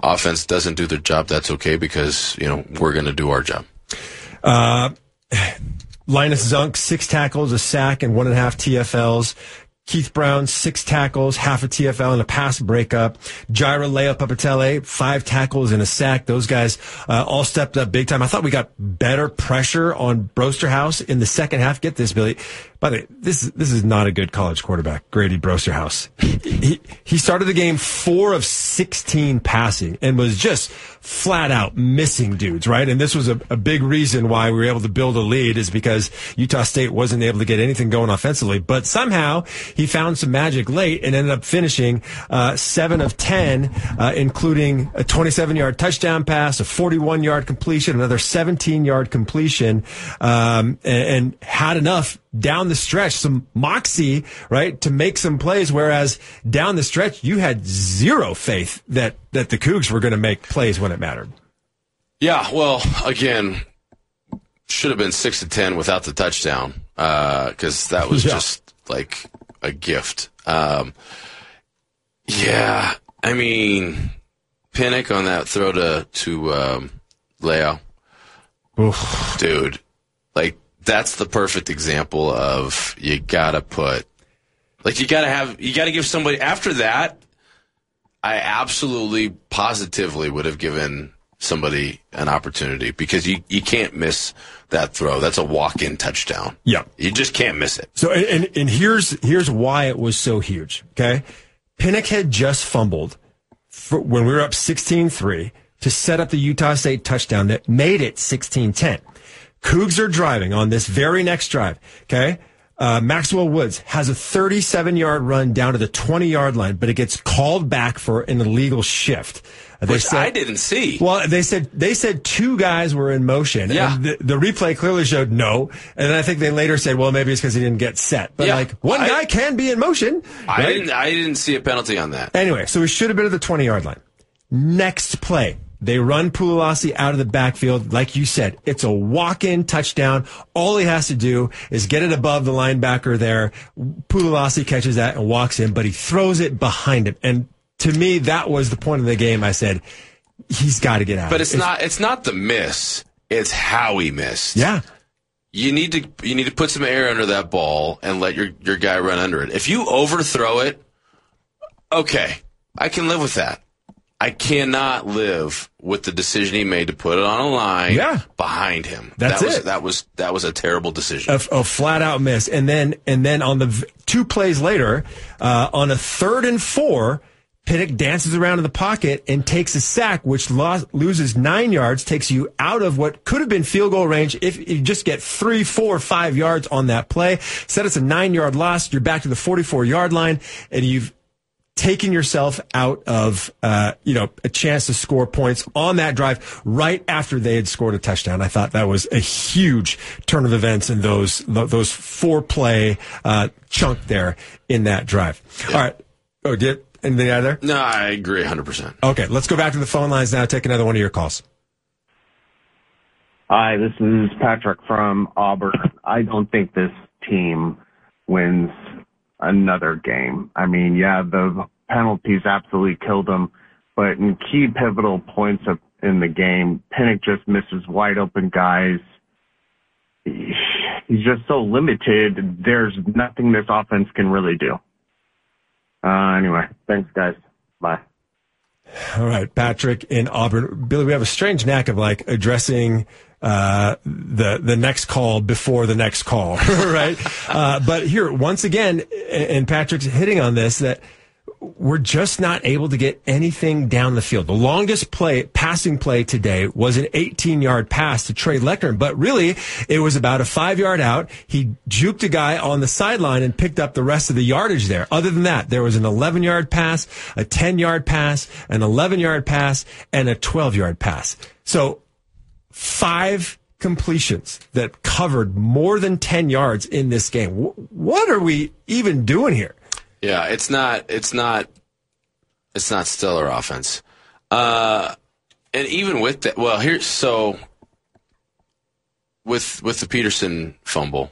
offense doesn't do their job, that's okay because, we're going to do our job. Linus Zunk, 6 tackles, a sack, and 1.5 TFLs. Keith Brown, 6 tackles, half a TFL, and a pass breakup. Jaira Leia-Papatele, 5 tackles and a sack. Those guys all stepped up big time. I thought we got better pressure on Brosterhouse in the second half. Get this, Billy. By the way, this is not a good college quarterback, Grady Brosterhouse. He started the game 4 of 16 passing and was just flat out missing dudes, right? And this was a big reason why we were able to build a lead is because Utah State wasn't able to get anything going offensively. But somehow he found some magic late and ended up finishing 7 of 10, including a 27-yard touchdown pass, a 41-yard completion, another 17-yard completion, and had enough down the stretch, some moxie, right, to make some plays, whereas down the stretch, you had zero faith that the Cougs were going to make plays when it mattered. Yeah, well, again, should have been 6 of 10 without the touchdown, because that was just like a gift. Pinnock on that throw to Leo. Oof. Dude, that's the perfect example of you gotta give somebody after that. I absolutely positively would have given somebody an opportunity because you can't miss that throw. That's a walk-in touchdown. Yeah. You just can't miss it. So, and here's why it was so huge. Okay. Pinnock had just fumbled when we were up 16-3 to set up the Utah State touchdown that made it 16-10. Cougs are driving on this very next drive, okay? Maxwell Woods has a 37-yard run down to the 20-yard line, but it gets called back for an illegal shift. I didn't see. Well, they said 2 guys were in motion. Yeah. And the replay clearly showed no. And then I think they later said, well, maybe it's because he didn't get set. But one guy can be in motion. Right? I didn't see a penalty on that. Anyway, so he should have been at the 20-yard line. Next play. They run Pulalasi out of the backfield. Like you said, it's a walk-in touchdown. All he has to do is get it above the linebacker there. Pulalasi catches that and walks in, but he throws it behind him. And to me, that was the point of the game. I said, he's got to get out. But it's not the miss. It's how he missed. Yeah. You need to put some air under that ball and let your guy run under it. If you overthrow it, okay, I can live with that. I cannot live with the decision he made to put it on a line behind him. That was a terrible decision. A flat out miss. And then on the 2 plays later, on a 3rd and 4, Pinnock dances around in the pocket and takes a sack, which loses 9 yards, takes you out of what could have been field goal range if you just get 3, 4, 5 yards on that play. Said it's a 9-yard loss. You're back to the 44-yard line, and you've taking yourself out of, a chance to score points on that drive right after they had scored a touchdown. I thought that was a huge turn of events in those 4-play chunk there in that drive. Yeah. All right. Oh, anything out there? No, I agree 100%. Okay, let's go back to the phone lines now. Take another one of your calls. Hi, this is Patrick from Auburn. I don't think this team wins another game. I mean, the penalties absolutely killed them, but in key pivotal points in the game, Pinnock just misses wide open guys. He's just so limited. There's nothing this offense can really do. Anyway, thanks, guys. Bye. All right, Patrick in Auburn. Billy, we have a strange knack of addressing the next call before the next call, right? But here, once again, and Patrick's hitting on this, that we're just not able to get anything down the field. The longest passing play today was an 18-yard pass to Trey Leckner, but really it was about a 5-yard out. He juked a guy on the sideline and picked up the rest of the yardage there. Other than that, there was an 11-yard pass, a 10-yard pass, an 11-yard pass, and a 12-yard pass. So 5 completions that covered more than 10 yards in this game. What are we even doing here? Yeah, it's not stellar offense. And even with that, well, with the Peterson fumble,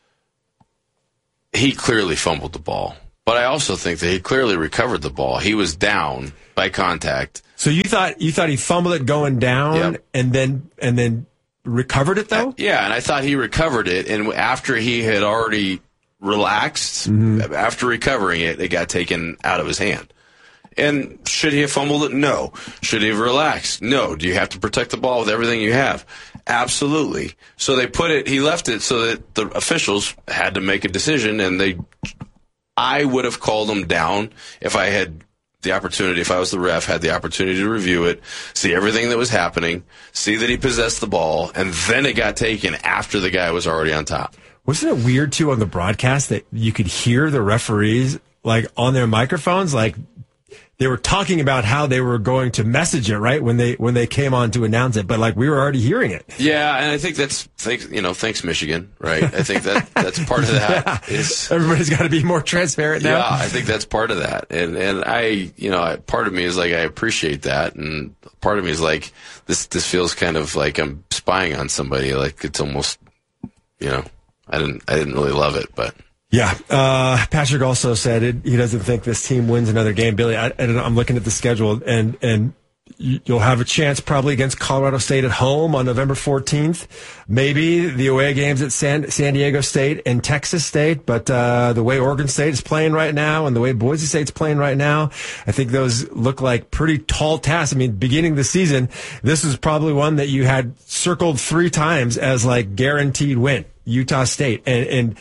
he clearly fumbled the ball. But I also think that he clearly recovered the ball. He was down by contact. So you thought he fumbled it going down, Yep. and then recovered it though? Yeah, and I thought he recovered it, and after he had already relaxed, after recovering it, it got taken out of his hand. And should he have fumbled it? No. Should he have relaxed? No. Do you have to protect the ball with everything you have? Absolutely. So he left it so that the officials had to make a decision, and I would have called him down if I had the opportunity, if I was the ref, had the opportunity to review it, see everything that was happening, see that he possessed the ball, and then it got taken after the guy was already on top. Wasn't it weird too on the broadcast that you could hear the referees like on their microphones, like they were talking about how they were going to message it, right, when they came on to announce it, but like we were already hearing it. Yeah, and I think thanks Michigan, right? I think that's part of that. Yeah. Everybody's got to be more transparent now. Yeah, I think that's part of that, and part of me is like I appreciate that, and part of me is like this feels kind of like I'm spying on somebody, like it's almost, I didn't really love it, but. Yeah. Patrick also said he doesn't think this team wins another game. Billy, I'm looking at the schedule, and you'll have a chance probably against Colorado State at home on November 14th. Maybe the away games at San Diego State and Texas State. But the way Oregon State is playing right now and the way Boise State's playing right now, I think those look like pretty tall tasks. I mean, beginning of the season, this is probably one that you had circled 3 times as like guaranteed win, Utah State. And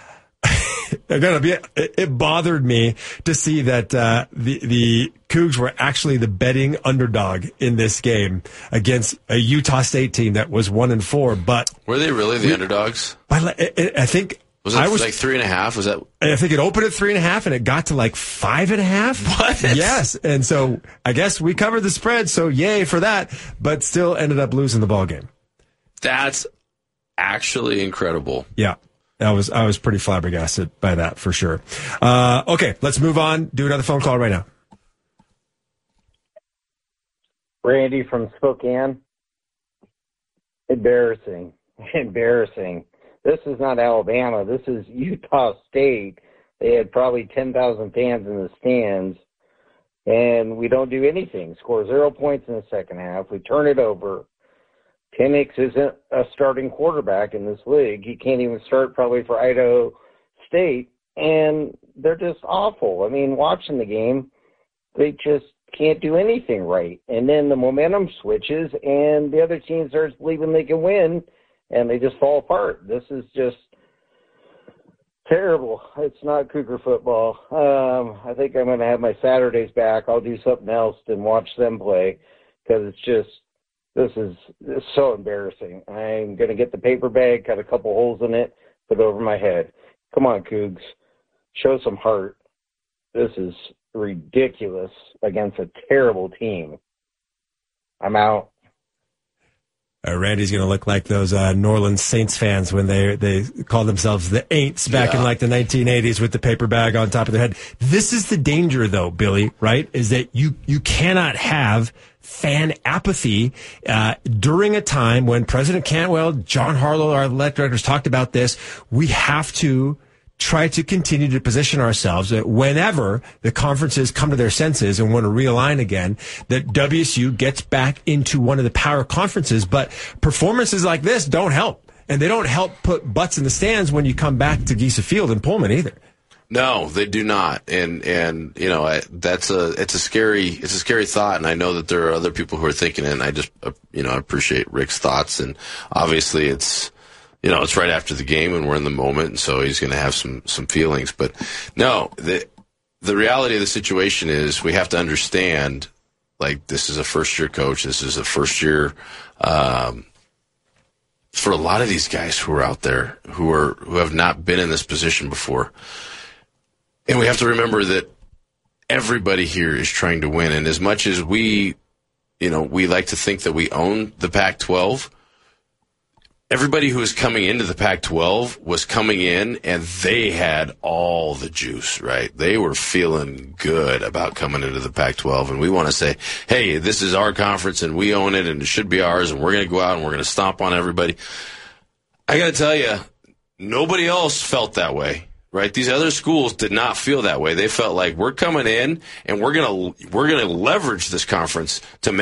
it bothered me to see that the Cougs were actually the betting underdog in this game against a Utah State team that was 1-4. But were they really the underdogs? I think was it like 3.5? Was that? I think it opened at 3.5 and it got to like 5.5. What? Yes, and so I guess we covered the spread. So yay for that, but still ended up losing the ball game. That's actually incredible. Yeah. I was pretty flabbergasted by that for sure. Okay, let's move on. Do another phone call right now. Randy from Spokane. Embarrassing. This is not Alabama. This is Utah State. They had probably 10,000 fans in the stands, and we don't do anything. Score 0 points in the second half. We turn it over. Penix isn't a starting quarterback in this league. He can't even start probably for Idaho State, and they're just awful. I mean, watching the game, they just can't do anything right. And then the momentum switches, and the other team starts believing they can win, and they just fall apart. This is just terrible. It's not Cougar football. I think I'm going to have my Saturdays back. I'll do something else than watch them play because this is so embarrassing. I'm going to get the paper bag, cut a couple holes in it, put it over my head. Come on, Cougs. Show some heart. This is ridiculous against a terrible team. I'm out. Randy's going to look like those New Orleans Saints fans when they call themselves the Aints back in like the 1980s with the paper bag on top of their head. This is the danger, though, Billy, right, is that you cannot have fan apathy during a time when President Cantwell, John Harlow, our athletic directors talked about this. We have to try to continue to position ourselves that whenever the conferences come to their senses and want to realign again, that WSU gets back into one of the power conferences. But performances like this don't help. And they don't help put butts in the stands when you come back to Giesa Field in Pullman either. No, they do not. And it's a scary thought. And I know that there are other people who are thinking it, and I just, appreciate Rick's thoughts. And obviously it's right after the game and we're in the moment, and so he's going to have some feelings. But no, the reality of the situation is we have to understand, like, this is a first-year coach. This is a first-year for a lot of these guys who are out there who have not been in this position before. And we have to remember that everybody here is trying to win. And as much as we like to think that we own the Pac-12, everybody who was coming into the Pac-12 was coming in and they had all the juice, right? They were feeling good about coming into the Pac-12. And we want to say, hey, this is our conference and we own it and it should be ours and we're going to go out and we're going to stomp on everybody. I got to tell you, nobody else felt that way, right? These other schools did not feel that way. They felt like we're coming in and we're gonna leverage this conference to make